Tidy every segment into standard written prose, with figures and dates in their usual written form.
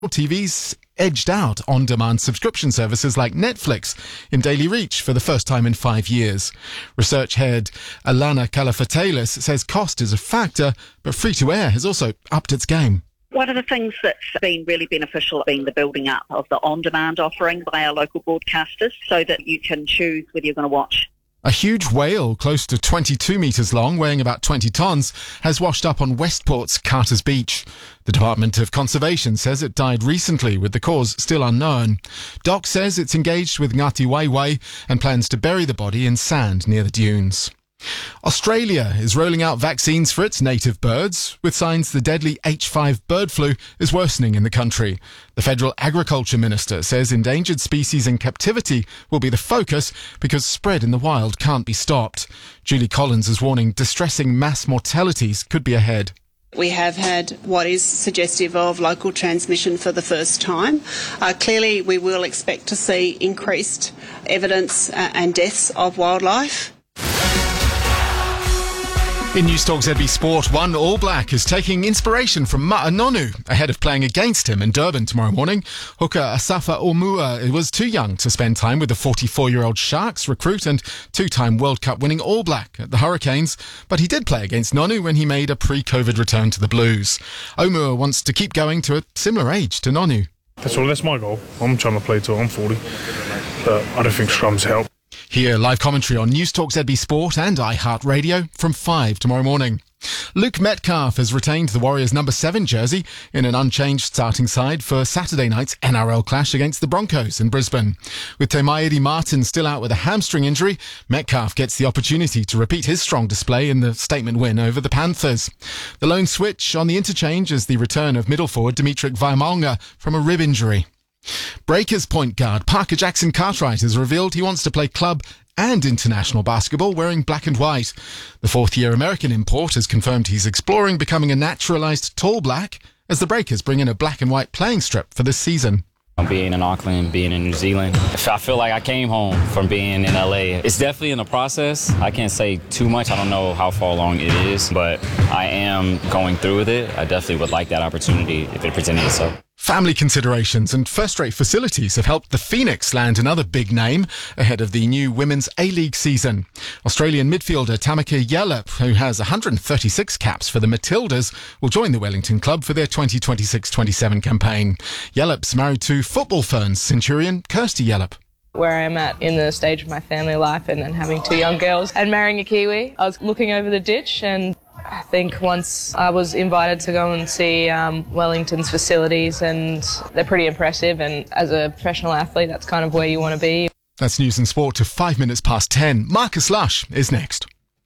TV's edged out on-demand subscription services like Netflix in daily reach for the first time in 5 years. Research head Alana Kalafatailis says cost is a factor, but free-to-air has also upped its game. One of the things that's been really beneficial has been the building up of the on-demand offering by our local broadcasters so that you can choose whether you're going to watch. A huge whale, close to 22 metres long, weighing about 20 tonnes, has washed up on Westport's Carter's Beach. The Department of Conservation says it died recently, with the cause still unknown. DOC says it's engaged with Ngati Waiwai and plans to bury the body in sand near the dunes. Australia is rolling out vaccines for its native birds, with signs the deadly H5 bird flu is worsening in the country. The Federal Agriculture Minister says endangered species in captivity will be the focus because spread in the wild can't be stopped. Julie Collins is warning distressing mass mortalities could be ahead. We have had what is suggestive of local transmission for the first time. Clearly, we will expect to see increased evidence and deaths of wildlife. In Newstalk ZB Sport, one All Black is taking inspiration from Ma'anonu ahead of playing against him in Durban tomorrow morning. Hooker Asafa Omua was too young to spend time with the 44-year-old Sharks recruit and two-time World Cup winning All Black at the Hurricanes, but he did play against Nonu when he made a pre-COVID return to the Blues. Omua wants to keep going to a similar age to Nonu. That's my goal. I'm trying to play till I'm 40, but I don't think scrums help. Hear live commentary on Newstalk ZB Sport and iHeartRadio from 5 tomorrow morning. Luke Metcalf has retained the Warriors' number 7 jersey in an unchanged starting side for Saturday night's NRL clash against the Broncos in Brisbane. With Temairi Martin still out with a hamstring injury, Metcalf gets the opportunity to repeat his strong display in the statement win over the Panthers. The lone switch on the interchange is the return of middle forward Dimitri Vaimaunga from a rib injury. Breakers point guard Parker Jackson Cartwright has revealed he wants to play club and international basketball wearing black and white. The fourth-year American import has confirmed he's exploring becoming a naturalised tall black as the Breakers bring in a black and white playing strip for this season. Being in Auckland, being in New Zealand, I feel like I came home from being in LA. It's definitely in the process. I can't say too much. I don't know how far along it is, but I am going through with it. I definitely would like that opportunity if it presented itself. Family considerations and first-rate facilities have helped the Phoenix land another big name ahead of the new Women's A-League season. Australian midfielder Tamika Yallop, who has 136 caps for the Matildas, will join the Wellington club for their 2026-27 campaign. Yallop's married to football ferns Centurion Kirsty Yallop. Where I'm at in the stage of my family life and then having 2 young girls and marrying a Kiwi, I was looking over the ditch and I think once I was invited to go and see Wellington's facilities, and they're pretty impressive, and as a professional athlete that's kind of where you want to be. That's news and sport to 5 minutes past 10. Marcus Lush is next.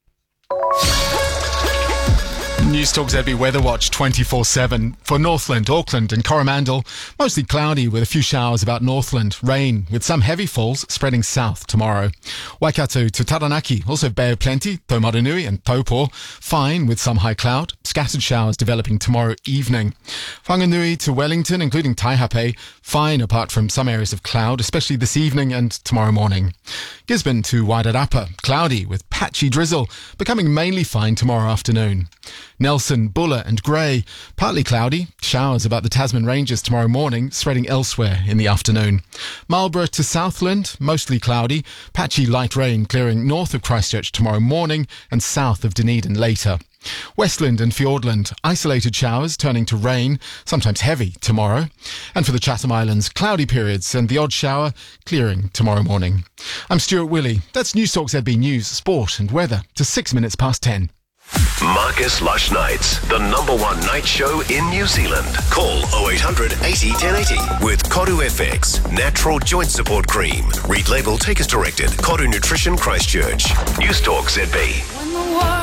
Newstalk ZB Weather Watch 24/7 for Northland, Auckland and Coromandel. Mostly cloudy with a few showers about Northland. Rain with some heavy falls spreading south tomorrow. Waikato to Taranaki, also Bay of Plenty, Taumarunui and Taupo. Fine with some high cloud. Scattered showers developing tomorrow evening. Whanganui to Wellington, including Taihape. Fine apart from some areas of cloud, especially this evening and tomorrow morning. Gisborne to Wairarapa, cloudy with patchy drizzle, becoming mainly fine tomorrow afternoon. Nelson, Buller and Grey, partly cloudy, showers about the Tasman Ranges tomorrow morning, spreading elsewhere in the afternoon. Marlborough to Southland, mostly cloudy, patchy light rain clearing north of Christchurch tomorrow morning and south of Dunedin later. Westland and Fiordland, isolated showers turning to rain, sometimes heavy tomorrow. And for the Chatham Islands, cloudy periods and the odd shower clearing tomorrow morning. I'm Stuart Willey. That's Newstalk ZB News, Sport and Weather to 6 minutes past 10. Marcus Lush Nights, the #1 night show in New Zealand. Call 0800 80 1080 with Koru FX, natural joint support cream. Read label, take as directed. Koru Nutrition Christchurch. Newstalk ZB.